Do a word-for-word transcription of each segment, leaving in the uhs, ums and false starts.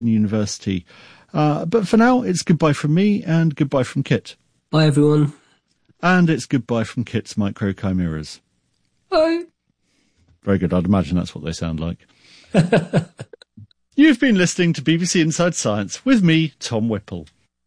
University. Uh, but for now, it's goodbye from me and goodbye from Kit. Bye, everyone. And it's goodbye from Kit's Micro Chimeras. Bye. Very good. I'd imagine that's what they sound like. You've been listening to B B C Inside Science with me, Tom Whipple.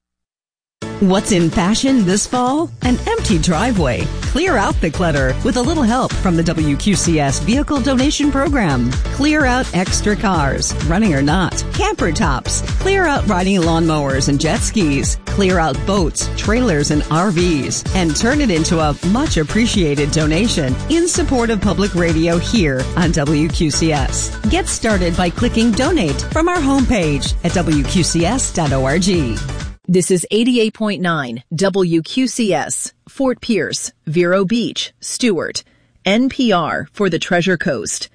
What's in fashion this fall? An empty driveway. Clear out the clutter with a little help from the W Q C S Vehicle Donation Program. Clear out extra cars, running or not, camper tops. Clear out riding lawnmowers and jet skis. Clear out boats, trailers, and R Vs. And turn it into a much appreciated donation in support of public radio here on W Q C S. Get started by clicking Donate from our homepage at W Q C S dot org. This is eighty-eight point nine W Q C S, Fort Pierce, Vero Beach, Stewart, N P R for the Treasure Coast.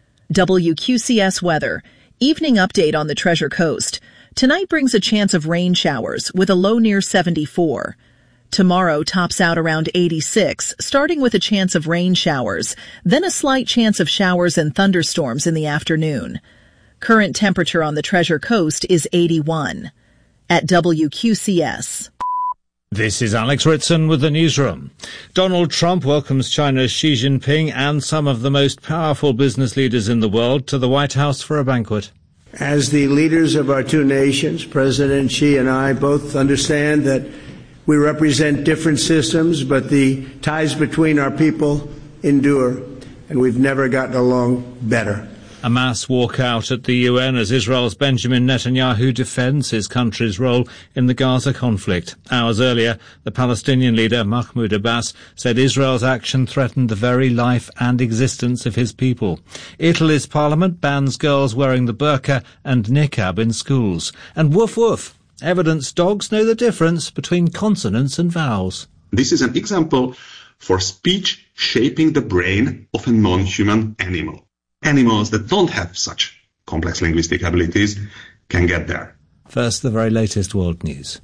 W Q C S weather. Evening update on the Treasure Coast. Tonight brings a chance of rain showers with a low near seventy-four. Tomorrow tops out around eighty-six, starting with a chance of rain showers, then a slight chance of showers and thunderstorms in the afternoon. Current temperature on the Treasure Coast is eighty-one. At W Q C S. This is Alex Ritson with the newsroom. Donald Trump welcomes China's Xi Jinping and some of the most powerful business leaders in the world to the White House for a banquet. As the leaders of our two nations, President Xi and I both understand that we represent different systems, but the ties between our people endure, and we've never gotten along better. A mass walkout at the U N as Israel's Benjamin Netanyahu defends his country's role in the Gaza conflict. Hours earlier, the Palestinian leader Mahmoud Abbas said Israel's action threatened the very life and existence of his people. Italy's parliament bans girls wearing the burqa and niqab in schools. And woof woof, evidence dogs know the difference between consonants and vowels. This is an example for speech shaping the brain of a non-human animal. Animals that don't have such complex linguistic abilities can get there. First, the very latest world news.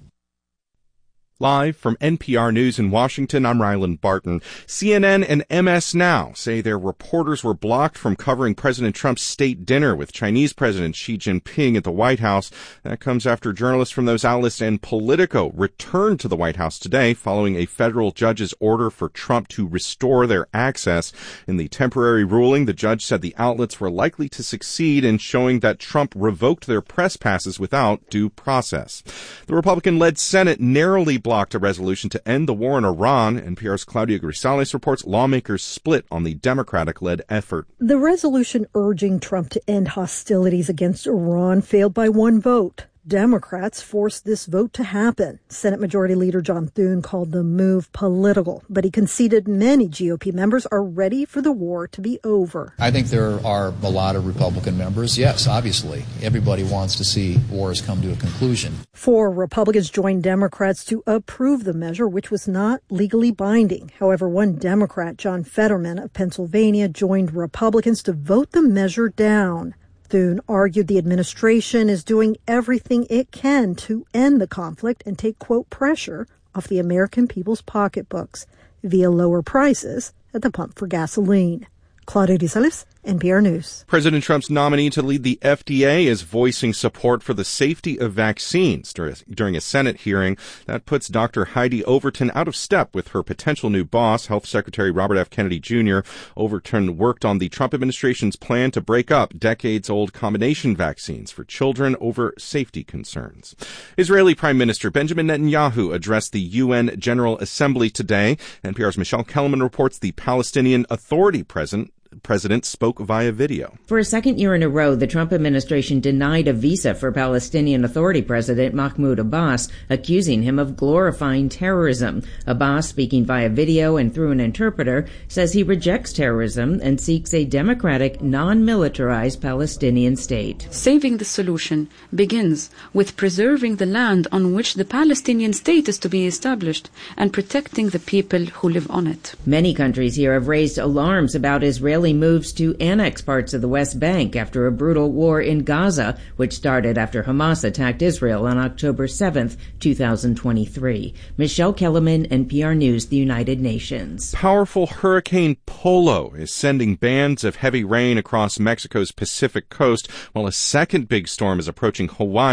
Live from N P R News in Washington, I'm Ryland Barton. C N N and M S Now say their reporters were blocked from covering President Trump's state dinner with Chinese President Xi Jinping at the White House. That comes after journalists from those outlets and Politico returned to the White House today following a federal judge's order for Trump to restore their access. In the temporary ruling, the judge said the outlets were likely to succeed in showing that Trump revoked their press passes without due process. The Republican-led Senate narrowly blocked a resolution to end the war in Iran. N P R's Claudia Grisales reports lawmakers split on the Democratic-led effort. The resolution urging Trump to end hostilities against Iran failed by one vote. Democrats forced this vote to happen. Senate Majority Leader John Thune called the move political, but he conceded many G O P members are ready for the war to be over. I think there are a lot of Republican members. Yes, obviously. Everybody wants to see wars come to a conclusion. Four Republicans joined Democrats to approve the measure, which was not legally binding. However, one Democrat, John Fetterman of Pennsylvania, joined Republicans to vote the measure down. Thune argued the administration is doing everything it can to end the conflict and take, quote, pressure off the American people's pocketbooks via lower prices at the pump for gasoline. Claudia Grisales, N P R News. President Trump's nominee to lead the F D A is voicing support for the safety of vaccines during a Senate hearing. That puts Doctor Heidi Overton out of step with her potential new boss, Health Secretary Robert F. Kennedy Junior Overton worked on the Trump administration's plan to break up decades-old combination vaccines for children over safety concerns. Israeli Prime Minister Benjamin Netanyahu addressed the U N General Assembly today. N P R's Michelle Kellerman reports the Palestinian Authority president President spoke via video. For a second year in a row, the Trump administration denied a visa for Palestinian Authority President Mahmoud Abbas, accusing him of glorifying terrorism. Abbas, speaking via video and through an interpreter, says he rejects terrorism and seeks a democratic, non-militarized Palestinian state. Saving the solution begins with preserving the land on which the Palestinian state is to be established and protecting the people who live on it. Many countries here have raised alarms about Israeli Israeli moves to annex parts of the West Bank after a brutal war in Gaza, which started after Hamas attacked Israel on October seventh, two thousand twenty-three. Michelle Kellerman, N P R News, the United Nations. Powerful Hurricane Polo is sending bands of heavy rain across Mexico's Pacific coast, while a second big storm is approaching Hawaii.